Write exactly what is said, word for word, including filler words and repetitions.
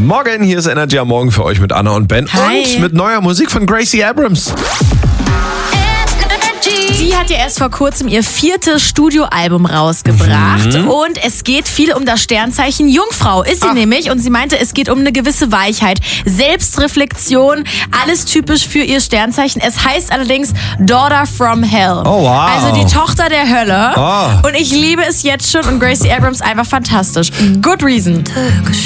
Morgen, hier ist Energy am Morgen für euch mit Anna und Ben. Hi. Und mit neuer Musik von Gracie Abrams. Sie hat ja erst vor kurzem ihr viertes Studioalbum rausgebracht Mhm. und es geht viel um das Sternzeichen Jungfrau, ist sie Ach. nämlich, und sie meinte, es geht um eine gewisse Weichheit, Selbstreflexion, alles typisch für ihr Sternzeichen. Es heißt allerdings Daughter from Hell. Oh, wow. Also die Tochter der Hölle. Oh. Und ich liebe es jetzt schon und Gracie Abrams einfach fantastisch. Good reason.